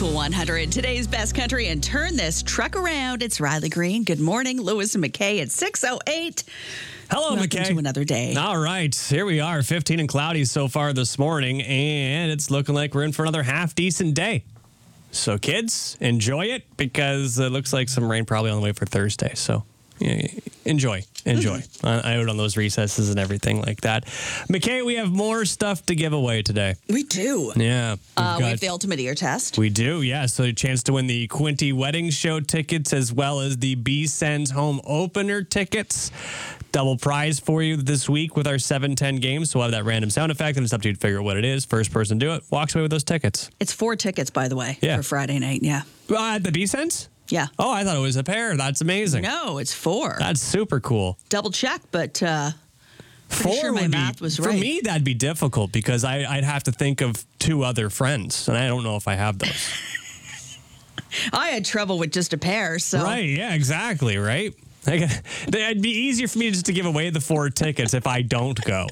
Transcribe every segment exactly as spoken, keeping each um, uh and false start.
Cool one hundred, today's best country, and turn this truck around. It's Riley Green. Good morning, Lewis and McKay at six oh eight. Hello, Welcome McKay. to another day. All right, here we are, fifteen and cloudy so far this morning, and it's looking like we're in for another half-decent day. So, kids, enjoy it, because it looks like some rain probably on the way for Thursday. So, yeah, enjoy, enjoy. I out on those recesses and everything like that. McKay, we have more stuff to give away today. We do. Yeah. we've Uh, we got- have the ultimate ear test. We do, yeah. So a chance to win the Quinty Wedding Show tickets as well as the B-Sens home opener tickets. Double prize for you this week with our seven ten games. So we'll have that random sound effect, and it's up to you to figure out what it is. First person to do it walks away with those tickets. It's four tickets, by the way, Yeah. for Friday night. Yeah. Uh, the B-Sens? Yeah. Oh, I thought it was a pair. That's amazing. No, it's four. That's super cool. Double check, but uh, pretty Four sure my would be, math was for right. me, that'd be difficult because I, I'd have to think of two other friends, and I don't know if I have those. I had trouble with just a pair, so. Right, yeah, exactly, right? Like, it'd be easier for me just to give away the four tickets if I don't go.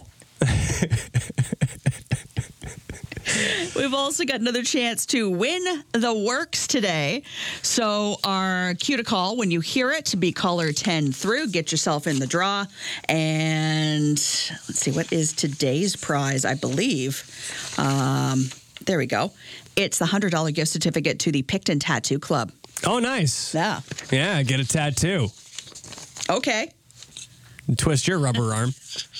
We've also got another chance to win the works today. So our cue to call when you hear it, be caller ten through, get yourself in the draw. And let's see, what is today's prize, I believe. Um, there we go. It's the one hundred dollars gift certificate to the Picton Tattoo Club. Oh, nice. Yeah. Yeah, get a tattoo. Okay. Twist your rubber arm.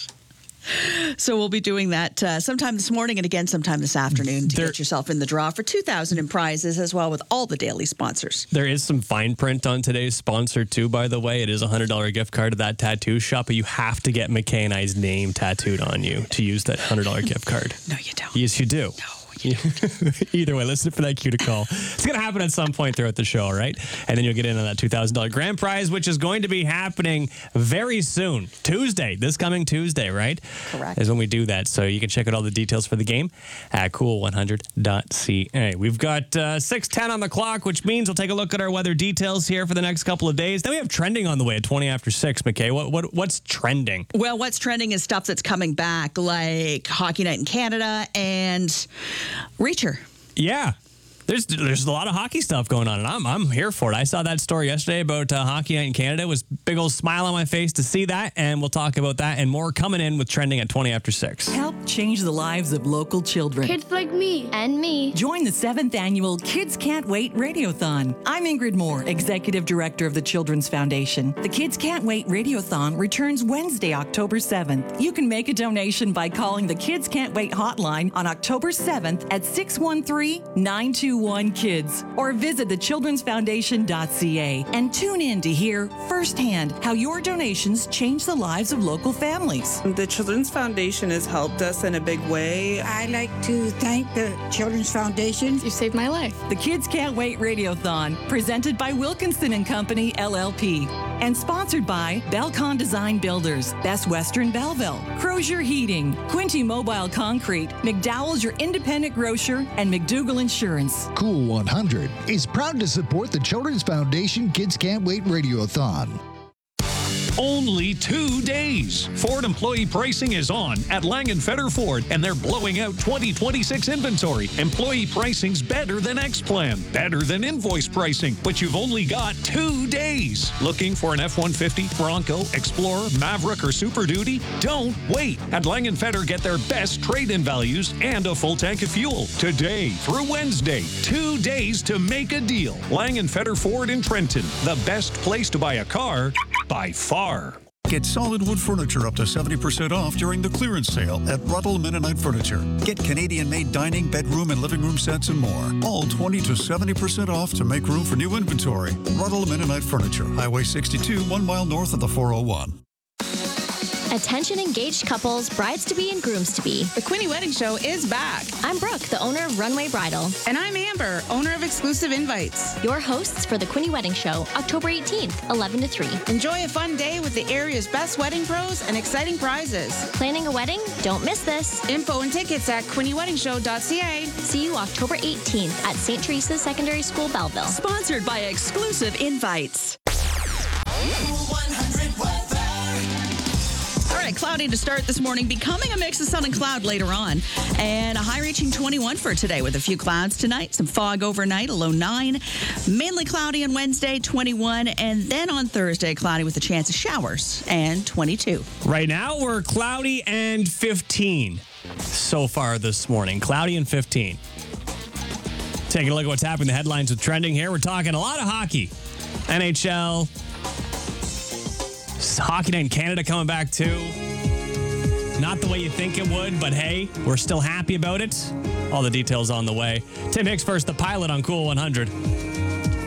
So we'll be doing that uh, sometime this morning and again sometime this afternoon to There- get yourself in the draw for two thousand dollars in prizes as well with all the daily sponsors. There is some fine print on today's sponsor, too, by the way. It is a one hundred dollars gift card to that tattoo shop, but you have to get McKay and I's name tattooed on you to use that one hundred dollars gift card. No, you don't. Yes, you do. No. Either way, listen for that cue to call. It's going to happen at some point throughout the show, all right? And then you'll get in on that two thousand dollars grand prize, which is going to be happening very soon. Tuesday, this coming Tuesday, right? Correct. Is when we do that. So you can check out all the details for the game at cool one hundred dot c a. We've got uh, six ten on the clock, which means we'll take a look at our weather details here for the next couple of days. Then we have trending on the way at twenty after six, McKay. What, what, what's trending? Well, what's trending is stuff that's coming back, like Hockey Night in Canada and Reacher. Yeah. There's there's a lot of hockey stuff going on, and I'm I'm here for it. I saw that story yesterday about uh, Hockey Night in Canada. It was a big old smile on my face to see that, and we'll talk about that and more coming in with trending at twenty after six. Help change the lives of local children. Kids like me and me. Join the seventh annual Kids Can't Wait Radiothon. I'm Ingrid Moore, Executive Director of the Children's Foundation. The Kids Can't Wait Radiothon returns Wednesday, October seventh. You can make a donation by calling the Kids Can't Wait hotline on October seventh at six one three, nine two one, KIDS or visit the children's foundation dot c a and tune in to hear firsthand how your donations change the lives of local families. The Children's Foundation has helped us in a big way. I'd like to thank the Children's Foundation. You saved my life. The Kids Can't Wait Radiothon, presented by Wilkinson and Company, L L P, and sponsored by Belcon Design Builders, Best Western Belleville, Crozier Heating, Quinty Mobile Concrete, McDowell's Your Independent Grocer, and McDougall Insurance. Cool one hundred is proud to support the Children's Foundation Kids Can't Wait Radiothon. Only two days. Ford employee pricing is on at Langenfetter Ford, and they're blowing out twenty twenty-six inventory. Employee pricing's better than X-Plan, better than invoice pricing, but you've only got two days. Looking for an F one fifty, Bronco, Explorer, Maverick, or Super Duty? Don't wait. At Langenfetter, get their best trade-in values and a full tank of fuel. Today through Wednesday, two days to make a deal. Langenfetter Ford in Trenton, the best place to buy a car by far. Get solid wood furniture up to seventy percent off during the clearance sale at Ruddle Mennonite Furniture. Get Canadian-made dining, bedroom, and living room sets and more. All twenty to seventy percent off to make room for new inventory. Ruddle Mennonite Furniture, Highway sixty-two, one mile north of the four oh one. Attention engaged couples, brides-to-be and grooms-to-be. The Quinty Wedding Show is back. I'm Brooke, the owner of Runway Bridal. And I'm Amber, owner of Exclusive Invites. Your hosts for the Quinty Wedding Show, October eighteenth, eleven to three. Enjoy a fun day with the area's best wedding pros and exciting prizes. Planning a wedding? Don't miss this. Info and tickets at quinty wedding show dot c a. See you October eighteenth at Saint Teresa's Secondary School, Belleville. Sponsored by Exclusive Invites. one hundred weather. right, cloudy to start this morning, becoming a mix of sun and cloud later on. And a high reaching twenty-one for today with a few clouds tonight. Some fog overnight, a low nine. Mainly cloudy on Wednesday, twenty-one. And then on Thursday, cloudy with a chance of showers and twenty-two. Right now, we're cloudy and fifteen so far this morning. Cloudy and fifteen. Taking a look at what's happening in the headlines with trending here. We're talking a lot of hockey. N H L. Hockey Night in Canada coming back too. Not the way you think it would, but hey, we're still happy about it. All the details on the way. Tim Hicks first, the pilot on Cool one hundred.